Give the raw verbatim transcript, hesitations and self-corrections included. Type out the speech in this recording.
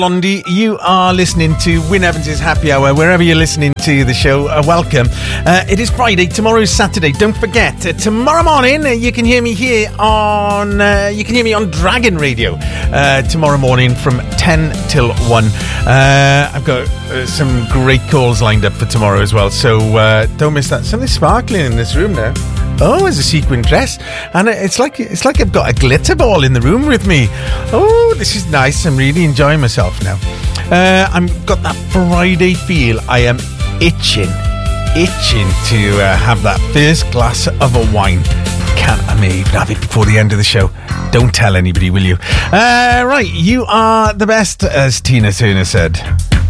Blondie, you are listening to Wyn Evans' Happy Hour. Wherever you're listening to the show, uh, welcome. Uh, it is Friday, tomorrow's Saturday. Don't forget, uh, tomorrow morning uh, you can hear me here on uh, you can hear me on Dragon Radio uh, tomorrow morning from ten till one. Uh, I've got uh, some great calls lined up for tomorrow as well, so uh, don't miss that. Something sparkling in this room now. Oh, it's a sequin dress, and it's like it's like I've got a glitter ball in the room with me. Oh, this is nice. I'm really enjoying myself now. Uh, I've got that Friday feel. I am itching, itching to uh, have that first glass of a wine. Can't I may even have it before the end of the show? Don't tell anybody, will you? Uh, right, you are the best, as Tina Turner said.